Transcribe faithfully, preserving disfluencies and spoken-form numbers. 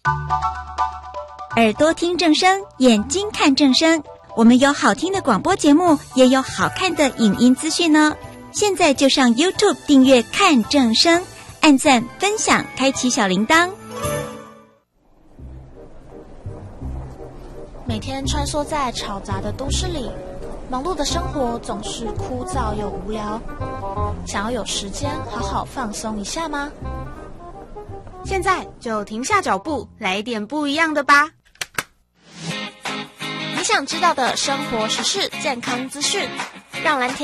耳朵听正声，眼睛看正声。我们有好听的广播节目，也有好看的影音资讯呢。现在就上 YouTube 订阅看正声，按赞分享，开启小铃铛。 每天穿梭在嘈杂的都市里，忙碌的生活总是枯燥又无聊。想要有时间好好放松一下吗？ 现在就停下脚步，来点不一样的吧。 你想知道的生活时事、健康资讯，让蓝田